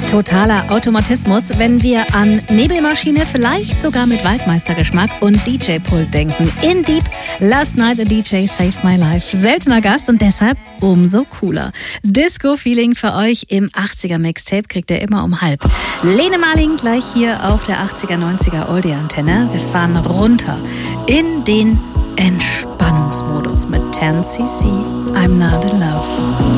Totaler Automatismus, wenn wir an Nebelmaschine, vielleicht sogar mit Waldmeistergeschmack und DJ-Pult denken. In Deep, Last Night a DJ Saved My Life. Seltener Gast und deshalb umso cooler. Disco-Feeling für euch im 80er-Mixtape kriegt ihr immer um 12:30. Lene Marling gleich hier auf der 80er-90er Oldie-Antenne. Wir fahren runter in den Entspannungsmodus mit 10cc. I'm not in love.